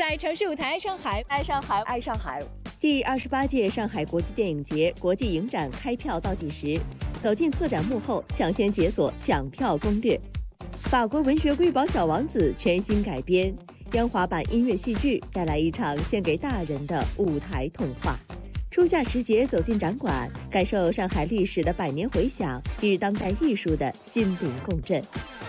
在城市舞台，上海， 爱上海，爱上海。 第28届上海国际电影节国际影展开票倒计时，走进策展幕后，抢先解锁抢票攻略。法国文学瑰宝《小王子》全新改编，央华版音乐戏剧带来一场献给大人的舞台童话。初夏时节走进展馆，感受上海历史的百年回响与当代艺术的心灵共振。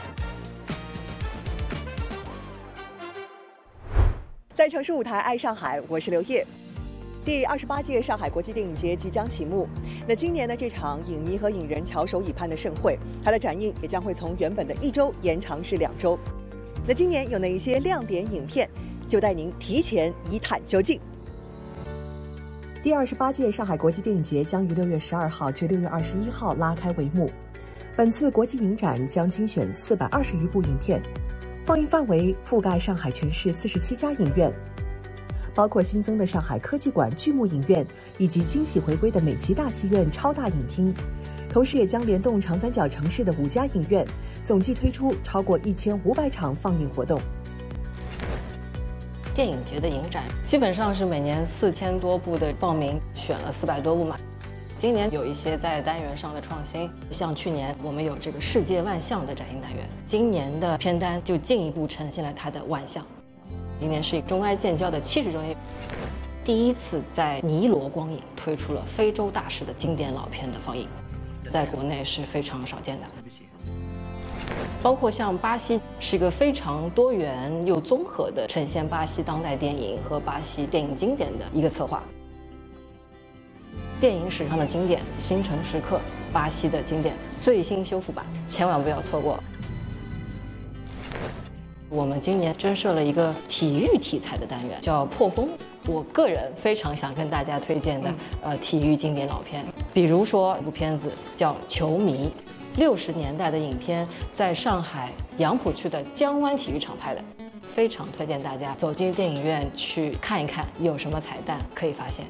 在城市舞台，爱上海，我是刘烨。第28届上海国际电影节即将启幕。那今年的这场影迷和影人翘首以盼的盛会，它的展映也将会从原本的1周延长至2周。那今年有哪一些亮点影片，就带您提前一探究竟。第28届上海国际电影节将于6月12号至6月21号拉开帷幕。本次国际影展将精选420余部影片，放映范围覆盖上海全市47家影院，包括新增的上海科技馆巨幕影院以及惊喜回归的美琪大戏院超大影厅，同时也将联动长三角城市的5家影院，总计推出超过1500场放映活动。 电影节的影展基本上是每年4000多部的报名，选了400多部嘛。今年有一些在单元上的创新，像去年我们有这个世界万象的展映单元，今年的片单就进一步呈现了它的万象。今年是中埃建交的70周年，第一次在尼罗光影推出了非洲大师的经典老片的放映，在国内是非常少见的。包括像巴西是一个非常多元又综合的呈现巴西当代电影和巴西电影经典的一个策划。电影史上的经典《星辰时刻》，巴西的经典最新修复版，千万不要错过。我们今年增设了一个体育题材的单元，叫破风。我个人非常想跟大家推荐的体育经典老片，比如说一部片子叫《球迷》，60年代的影片，在上海杨浦区的江湾体育场拍的，非常推荐大家走进电影院去看一看，有什么彩蛋可以发现。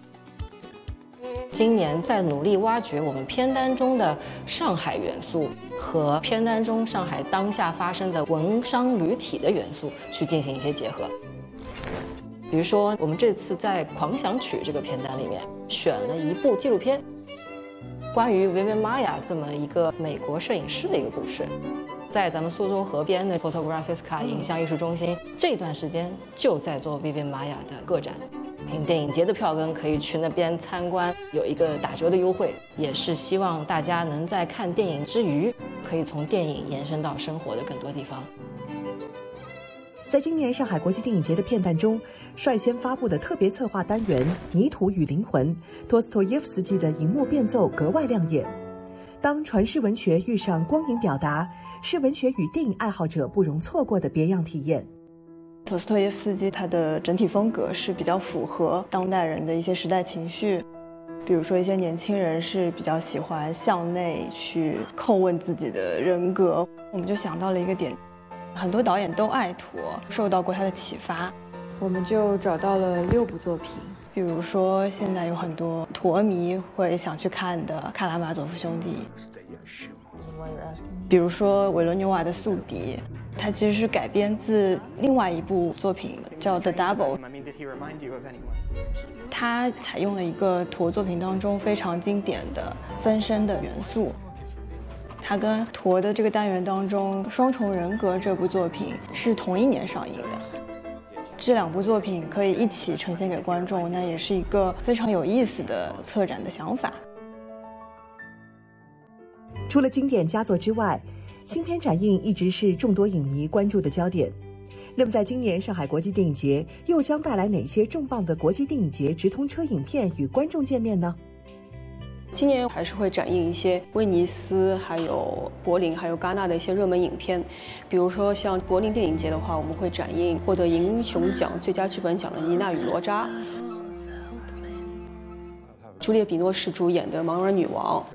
今年在努力挖掘我们片单中的上海元素和片单中上海当下发生的文商旅体的元素去进行一些结合。比如说，我们这次在《狂想曲》这个片单里面选了一部纪录片，关于维维玛雅这么一个美国摄影师的一个故事。在咱们苏州河边的 Photographiska 影像艺术中心，这段时间就在做维维玛雅的个展。凭电影节的票根可以去那边参观，有一个打折的优惠，也是希望大家能在看电影之余，可以从电影延伸到生活的更多地方。 在今年上海国际电影节的片段中，率先发布的特别策划单元《泥土与灵魂》，托斯托耶夫斯基的荧幕变奏格外亮眼。当传世文学遇上光影表达，是文学与电影爱好者不容错过的别样体验。 托斯托耶夫斯基他的整体风格是比较符合当代人的一些时代情绪，比如说一些年轻人是比较喜欢向内去叩问自己的人格，我们就想到了一个点，很多导演都爱陀，受到过他的启发， 我们就找到了6部作品， 比如说现在有很多陀迷会想去看的《卡拉马佐夫兄弟》，比如说维罗纽瓦的《宿敌》，它其实是改编自另外一部作品叫《The Double》，它采用了一个陀作品当中非常经典的分身的元素。它跟陀的这个单元当中《双重人格》这部作品是同一年上映的，这2部作品可以一起呈现给观众，那也是一个非常有意思的策展的想法。 除了经典佳作之外，新片展映一直是众多影迷关注的焦点。那么在今年上海国际电影节又将带来哪些重磅的国际电影节直通车影片与观众见面呢？ 今年还是会展映一些威尼斯、还有柏林、还有戛纳的一些热门影片，比如说像柏林电影节的话，我们会展映获得银熊奖最佳剧本奖的《妮娜与罗扎》，朱丽叶·比诺什主演的《盲人女王》，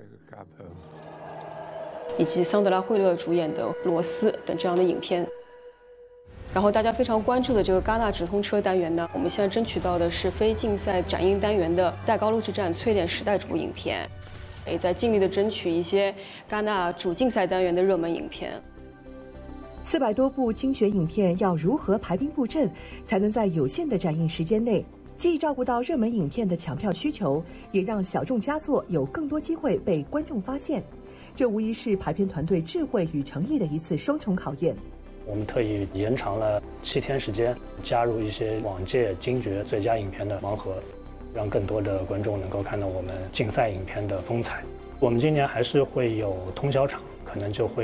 以及桑德拉·惠勒主演的《罗斯》等这样的影片。然后大家非常关注的这个戛纳直通车单元呢，我们现在争取到的是非竞赛展映单元的《戴高乐之战：淬炼时代》这部影片，也在尽力的争取一些戛纳主竞赛单元的热门影片。 400多部精选影片要如何排兵布阵，才能在有限的展映时间内，既照顾到热门影片的抢票需求，也让小众佳作有更多机会被观众发现？这无疑是排片团队智慧与诚意的一次双重考验。 我们特意延长了7天时间，加入一些往届金爵最佳影片的盲盒，让更多的观众能够看到我们竞赛影片的风采。我们今年还是会有通宵场，可能就会